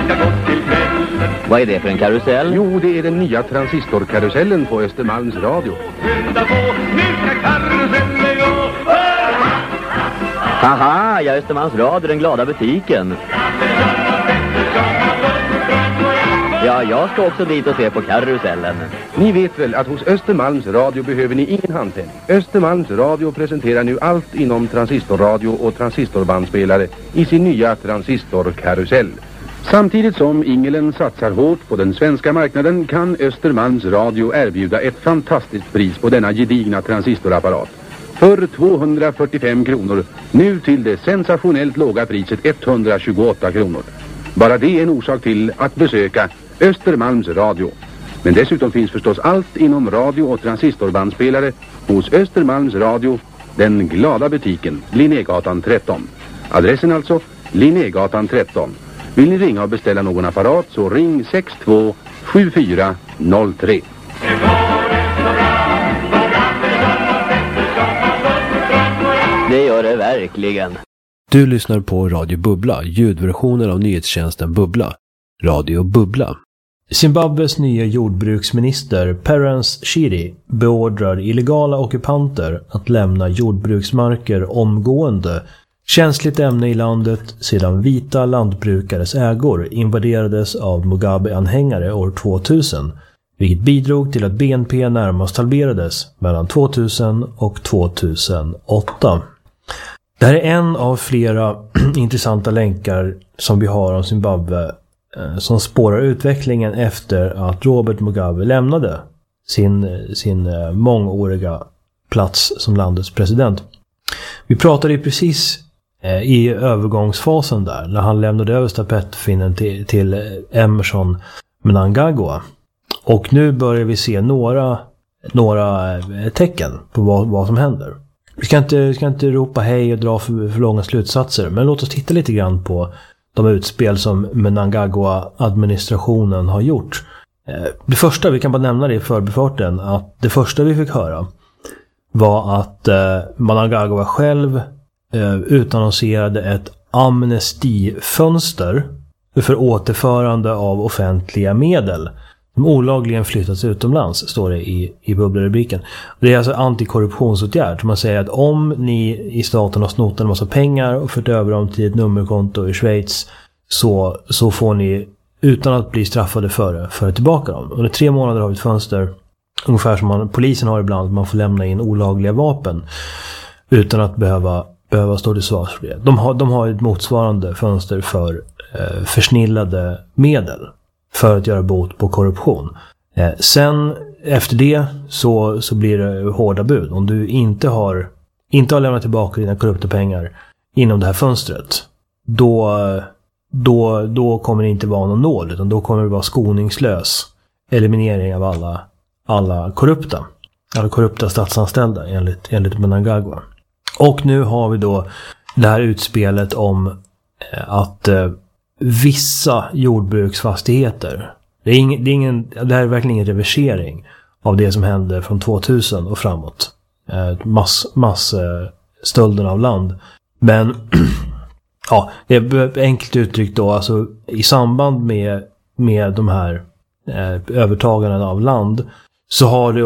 Vad är det för en karusell? Jo, det är den nya transistorkarusellen på Östermalms Radio. Haha, ja, Östermalms Radio, den glada butiken. Ja, jag ska också dit och se på karusellen. Ni vet väl att hos Östermalms Radio behöver ni ingen handpenning. Östermalms Radio presenterar nu allt inom transistorradio och transistorbandspelare i sin nya transistorkarusell. Samtidigt som Ingelen satsar hårt på den svenska marknaden kan Östermalms Radio erbjuda ett fantastiskt pris på denna gedigna transistorapparat. För 245 kronor, nu till det sensationellt låga priset 128 kronor. Bara det är en orsak till att besöka Östermalms Radio. Men dessutom finns förstås allt inom radio- och transistorbandspelare hos Östermalms Radio, den glada butiken, Linnégatan 13. Adressen alltså, Linnégatan 13. Vill ni ringa och beställa någon apparat så ring 627403. Det gör det verkligen. Du lyssnar på Radio Bubbla, ljudversionen av nyhetstjänsten Bubbla. Radio Bubbla. Zimbabwes nya jordbruksminister Perence Shiri beordrar illegala ockupanter att lämna jordbruksmarker omgående. Känsligt ämne i landet sedan vita lantbrukares ägor invaderades av Mugabe-anhängare år 2000, vilket bidrog till att BNP närmast halverades mellan 2000 och 2008. Det här är en av flera intressanta länkar som vi har om Zimbabwe som spårar utvecklingen efter att Robert Mugabe lämnade sin mångåriga plats som landets president. Vi pratade ju precis i övergångsfasen där när han lämnade över stafettpinnen till Emmerson Mnangagwa. Och nu börjar vi se några tecken på vad som händer. Vi ska inte ropa hej och dra för långa slutsatser, men låt oss titta lite grann på de utspel som Mnangagwa-administrationen har gjort. Det första, vi kan bara nämna det i förbifarten, att det första vi fick höra var att Mnangagwa själv utannonserade ett amnestifönster för återförande av offentliga medel som olagligen flyttats utomlands, står det i bubblerubriken. Det är alltså antikorruptionsåtgärd. Man säger att om ni i staten har snott en massa pengar och fört över dem till ett nummerkonto i Schweiz så får ni, utan att bli straffade för tillbaka dem. Under 3 månader har vi ett fönster, ungefär som polisen har ibland, man får lämna in olagliga vapen utan att behöva stå till svars för det. De har ett motsvarande fönster för försnillade medel för att göra bot på korruption. Sen efter det så blir det hårda bud. Om du inte har lämnat tillbaka dina korrupta pengar inom det här fönstret, då kommer det inte vara någon nåd, utan då kommer det vara skoningslös eliminering av alla korrupta statsanställda enligt Mnangagwa. Och nu har vi då det här utspelet om att vissa jordbruksfastigheter, det här är verkligen ingen reversering av det som hände från 2000 och framåt. Stölden av land. Men ja, det är enkelt uttryckt då, alltså i samband med de här övertaganden av land så har det